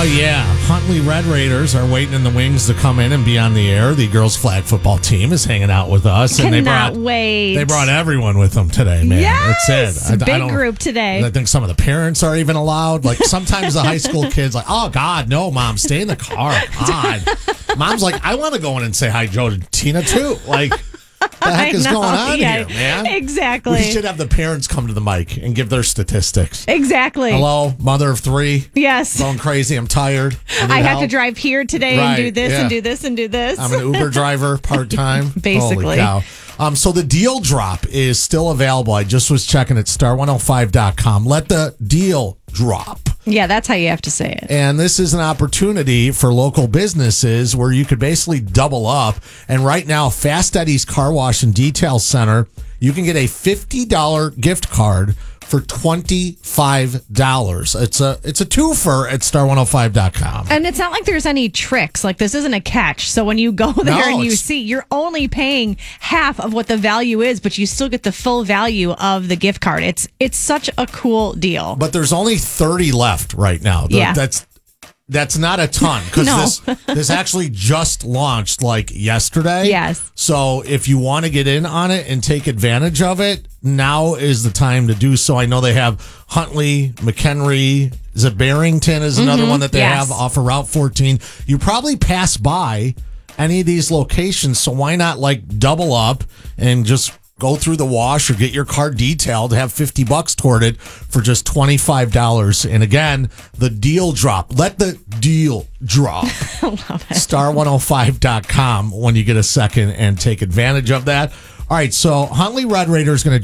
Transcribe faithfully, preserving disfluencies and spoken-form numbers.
yeah. Huntley Red Raiders are waiting in the wings to come in and be on the air. The girls' flag football team is hanging out with us. Cannot and they brought, wait. They brought everyone with them today, man. Yes! That's it. I, Big I group today. I think some of the parents are even allowed. Like sometimes the high school kids like, oh, God, no, Mom, stay in the car. God. Mom's like, I want to go in and say hi, Joe, to Tina, too. Like, what the heck I is know, going on yeah, here, man? Exactly. We should have the parents come to the mic and give their statistics. Exactly. Hello, mother of three. Yes. Going crazy. I'm tired. I, I have help. to drive here today Right, and do this yeah. and do this and do this. I'm an Uber driver part-time. Basically. Holy cow. Um, so the deal drop is still available. I just was checking at star one oh five dot com. Let the deal drop. Yeah, that's how you have to say it. And this is an opportunity for local businesses where you could basically double up. And right now, Fast Eddie's Car Wash and Detail Center, you can get a fifty dollars gift card for twenty-five dollars. It's a it's a twofer at star one oh five dot com. And it's not like there's any tricks. Like, this isn't a catch. So when you go there No, and you it's- see, you're only paying half of what the value is, but you still get the full value of the gift card. It's it's such a cool deal. But there's only thirty left right now. The- Yeah. That's that's not a ton because No. this this actually just launched like yesterday. Yes. So if you want to get in on it and take advantage of it, now is the time to do so. I know they have Huntley, McHenry, is it Barrington is another Mhm. one that they Yes. have off of Route fourteen. You probably pass by any of these locations, so why not like double up and just go through the wash or get your car detailed, have fifty bucks toward it for just twenty-five dollars. And again, the deal drop. Let the deal drop. Love it. star one oh five dot com when you get a second and take advantage of that. All right, so Huntley Red Raider is going to